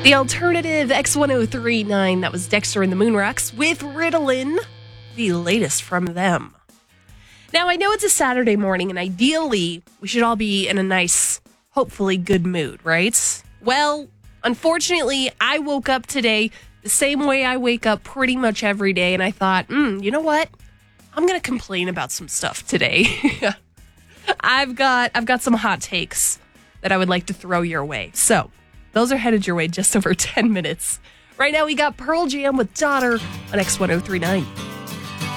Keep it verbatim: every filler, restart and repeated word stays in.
The alternative X one oh three nine, that was Dexter and the Moonrocks with Ritalin, the latest from them. Now, I know it's a Saturday morning, and ideally, we should all be in a nice, hopefully good mood, right? Well, unfortunately, I woke up today the same way I wake up pretty much every day, and I thought, hmm, you know what? I'm going to complain about some stuff today. I've got I've got some hot takes that I would like to throw your way. So, those are headed your way just over ten minutes. Right now, we got Pearl Jam with Daughter on X one oh three nine.